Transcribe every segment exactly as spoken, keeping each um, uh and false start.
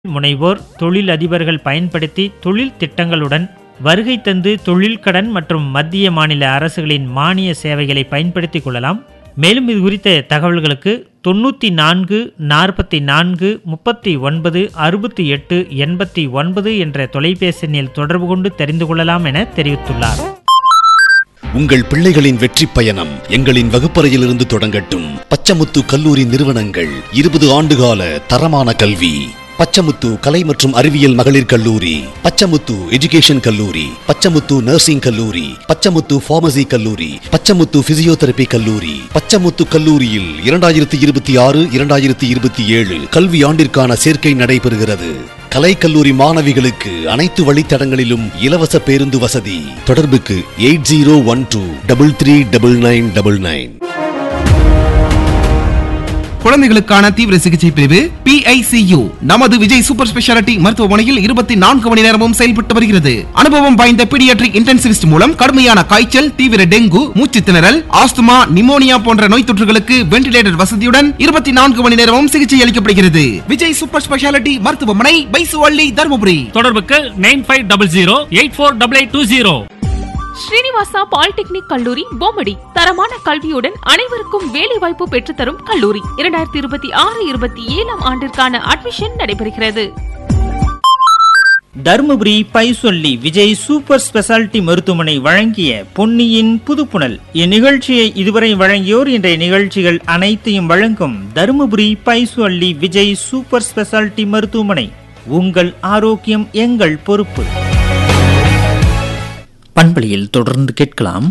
முனைவோர் தொழில் அதிபர்கள் பயன்படுத்தி தொழில் திட்டங்களுடன் வருகை தந்து தொழில் கடன் மற்றும் மத்திய மாநில அரசுகளின் மானிய சேவைகளை பயன்படுத்திக் கொள்ளலாம். மேலும் இது குறித்த தகவல்களுக்கு தொண்ணூற்றி நான்கு நாற்பத்தி நான்கு முப்பத்தி ஒன்பது அறுபத்தி எட்டு எண்பத்தி ஒன்பது என்ற தொலைபேசி எண்ணில் தொடர்பு கொண்டு தெரிந்து கொள்ளலாம் என தெரிவித்துள்ளார். உங்கள் பிள்ளைகளின் வெற்றி பயணம் எங்களின் வகுப்பறையிலிருந்து தொடங்கட்டும். பச்சமுத்து கல்லூரி நிறுவனங்கள் இருபது ஆண்டுகால தரமான கல்வி. பச்சமுத்து கலை மற்றும் அறிவியல் மகளிர் கல்லூரி, பச்சமுத்து எஜுகேஷன் கல்லூரி, பச்சமுத்து நர்சிங் கல்லூரி, பச்சமுத்து பார்மசி கல்லூரி, பச்சமுத்து பிசியோதெரபி கல்லூரி. பச்சமுத்து கல்லூரியில் இரண்டாயிரத்தி இருபத்தி ஆறு இரண்டாயிரத்தி இருபத்தி ஏழு கல்வி ஆண்டிற்கான சேர்க்கை நடைபெறுகிறது. கலை கல்லூரி மாணவிகளுக்கு அனைத்து வழித்தடங்களிலும் இலவச பேருந்து வசதி. தொடர்புக்கு eight zero one two double three double nine double nine. குழந்தைகளுக்கான தீவிர சிகிச்சை பிரிவு பி ஐ சி யு நமது விஜய் சூப்பர் ஸ்பெஷாலிட்டி மருத்துவமனையில் இருபத்தி நான்கு மணி நேரமும் செயல்பட்டு வருகிறது. அனுபவம் வாய்ந்த பீடியாட்ரிக் இன்டென்சிவிஸ்ட் மூலம் கடுமையான காய்ச்சல், தீவிர டெங்கு, மூச்சு திணறல், ஆஸ்துமா, நிமோனியா போன்ற நோய் தொற்றுகளுக்கு வென்டிலேட்டர் வசதியுடன் இருபத்தி நான்கு மணி நேரமும் சிகிச்சை அளிக்கப்படுகிறது. விஜய் சூப்பர் ஸ்பெஷாலிட்டி மருத்துவமனை, பைசுவள்ளி, தருமபுரி. தொடர்புக்கு nine five double zero eight four double eight two zero. Srinivasa polytechnic கல்லூரி பொம்மடி தரமான கல்வியுடன் அனைவருக்கும் வேலை வாய்ப்பு பெற்றுத்தரும் கல்லூரி. இரண்டாயிரத்தி இருபத்தி ஆறு இருபத்தி ஏழாம் ஆண்டிற்கான அட்மிஷன் நடைபெறுகிறது. தருமபுரி பைசொல்லி விஜய் சூப்பர் ஸ்பெஷாலிட்டி மருத்துவமனை வழங்கிய பொன்னியின் புதுப்புணல் இந்நிகழ்ச்சியை இதுவரை வழங்கியோர் இன்றைய நிகழ்ச்சிகள் அனைத்தையும் வழங்கும் தருமபுரி பைசொல்லி விஜய் சூப்பர் ஸ்பெஷாலிட்டி மருத்துவமனை. உங்கள் ஆரோக்கியம் எங்கள் பொறுப்பு. பண்பலையில் தொடர்ந்து கேட்கலாம்.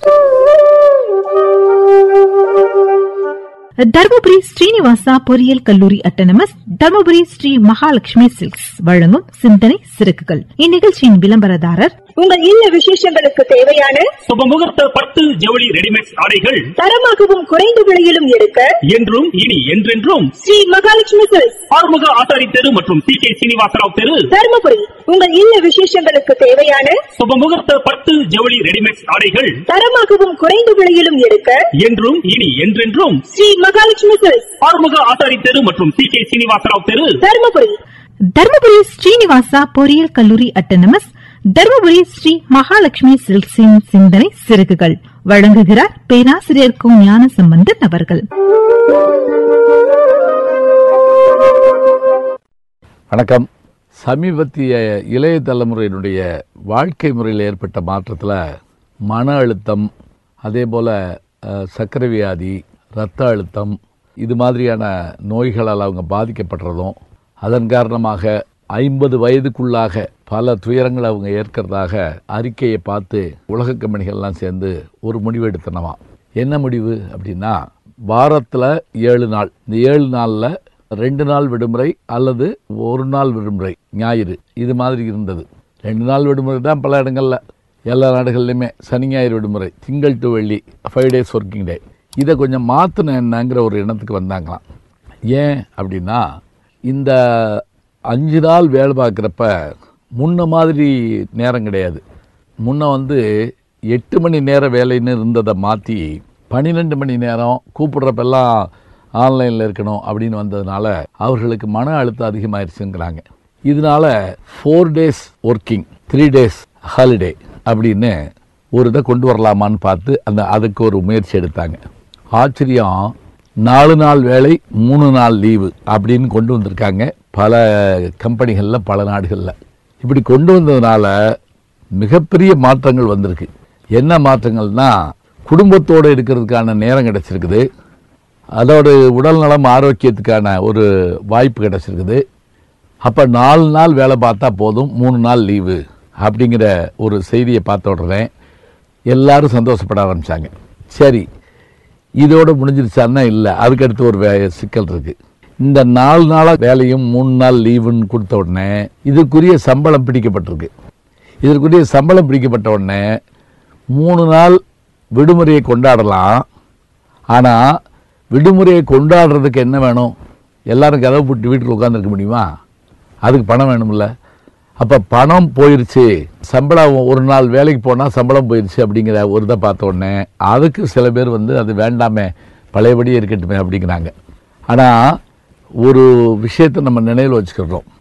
தர்மபுரி ஸ்ரீனிவாசா பொறியியல் கல்லூரி அட்டானமஸ், தர்மபுரி ஸ்ரீ மகாலட்சுமி சில்க்ஸ் வழங்கும் சிந்தனை சிறகுகள். இந்நிகழ்ச்சியின் விளம்பரதாரர் உங்கள் இல்ல விசேஷங்களுக்கு தேவையான சுபமுகூர்த்த பட்டு ஜவுளி ரெடிமேட் ஆடைகள் தரமாகவும் குறைந்த விலையிலும் எடுக்க என்றும் இனி என்றென்றும் ஸ்ரீ மகாலட்சுமி சில்க்ஸ், ஆறுமுக ஆசாரி தெரு மற்றும் சி கே சீனிவாசராவ் தெரு, தருமபுரி. உங்கள் இல்ல விசேஷங்களுக்கு தேவையான சுபமுகூர்த்த பட்டு ஜவுளி ரெடிமேட் ஆடைகள் தரமாகவும் குறைந்த விலையிலும் எடுக்க என்றும் இனி என்றென்றும் ஸ்ரீ மகாலட்சுமி சில்க்ஸ், ஆறுமுக ஆசாரி தெரு மற்றும் சி கே சீனிவாசராவ் தெரு, தருமபுரி. தர்மபுரி ஸ்ரீனிவாசா பொறியியல் கல்லூரி அட்டானமஸ், தர்மபுரி ஸ்ரீ மகாலட்சுமி சில்க்ஸின் சிந்தனை சிறகுகள் வழங்குகிறார் பேராசிரியர் கு ஞான சம்பந்தன் அவர்கள். வணக்கம். சமீபத்திய இளைய தலைமுறையினுடைய வாழ்க்கை முறையில் ஏற்பட்ட மாற்றத்தில் மன அழுத்தம், அதே போல் சர்க்கரை வியாதி, இரத்த அழுத்தம், இது மாதிரியான நோய்களால் அவங்க பாதிக்கப்படுறதும், அதன் காரணமாக ஐம்பது வயதுக்குள்ளாக பல துயரங்களை அவங்க ஏற்கிறதாக அறிக்கையை பார்த்து உலக கம்பெனிகள்லாம் சேர்ந்து ஒரு முடிவு எடுத்தனவா. என்ன முடிவு அப்படின்னா, வாரத்தில் ஏழு நாள், இந்த ஏழு நாளில் ரெண்டு நாள் விடுமுறை அல்லது ஒரு நாள் விடுமுறை, ஞாயிறு, இது மாதிரி இருந்தது. ரெண்டு நாள் விடுமுறை தான் பல இடங்களில், எல்லா நாடுகள்லையுமே சனி ஞாயிறு விடுமுறை, திங்கள் டு வெள்ளி, ஃபைவ் டேஸ் ஒர்க்கிங் டே. இதை கொஞ்சம் மாற்றின என்னங்கிற ஒரு எண்ணத்துக்கு வந்தாங்களாம். ஏன் அப்படின்னா, இந்த அஞ்சு நாள் வேலை பார்க்குறப்ப முன்ன மாதிரி நேரம் கிடையாது. முன்ன வந்து எட்டு மணி நேரம் வேலைன்னு இருந்ததை மாற்றி பன்னிரெண்டு மணி நேரம், கூப்பிடுறப்பெல்லாம் ஆன்லைனில் இருக்கணும் அப்படின்னு வந்ததுனால அவர்களுக்கு மன அழுத்தம் அதிகமாகிடுச்சுங்கிறாங்க. இதனால four days working, three days holiday அப்படின்னு ஒரு இதை கொண்டு வரலாமான்னு பார்த்து அந்த அதுக்கு ஒரு முயற்சி எடுத்தாங்க. ஆச்சரியம், நாலு நாள் வேலை, மூணு நாள் லீவு அப்படின்னு கொண்டு வந்திருக்காங்க பல கம்பெனிகளில், பல நாடுகளில். இப்படி கொண்டு வந்ததுனால மிகப்பெரிய மாற்றங்கள் வந்திருக்கு. என்ன மாற்றங்கள்னா, குடும்பத்தோடு இருக்கிறதுக்கான நேரம் கிடச்சிருக்குது, அதோட உடல் நலம் ஆரோக்கியத்துக்கான ஒரு வாய்ப்பு கிடச்சிருக்குது. அப்போ நாலு நாள் வேலை பார்த்தா போதும், மூணு நாள் லீவு அப்படிங்கிற ஒரு செய்தியை பார்த்த உடனே எல்லாரும் சந்தோஷப்பட ஆரம்பித்தாங்க. சரி, இதோடு முடிஞ்சிருச்சான்னா இல்லை, அதுக்கடுத்து ஒரு வே சிக்கல் இருக்குது. இந்த நாலு நாளாக வேலையும் மூணு நாள் லீவுன்னு கொடுத்த உடனே இதற்குரிய சம்பளம் பிடிக்கப்பட்டிருக்கு. இதற்குரிய சம்பளம் பிடிக்கப்பட்ட உடனே மூணு நாள் விடுமுறையை கொண்டாடலாம். ஆனால் விடுமுறையை கொண்டாடுறதுக்கு என்ன வேணும்? எல்லாரும் கதவை போட்டு வீட்டில் உட்காந்துருக்க முடியுமா? அதுக்கு பணம் வேணும்ல. அப்போ பணம் போயிடுச்சு, சம்பளம் ஒரு நாள் வேலைக்கு போனால் சம்பளம் போயிடுச்சு அப்படிங்கிற ஒரு இதை பார்த்த உடனே அதுக்கு சில பேர் வந்து அது வேண்டாமே, பழையபடியே இருக்கட்டுமே அப்படிங்கிறாங்க. ஆனால் ஒரு விஷயத்தை நம்ம நினைவில் வச்சுக்கிறோம்.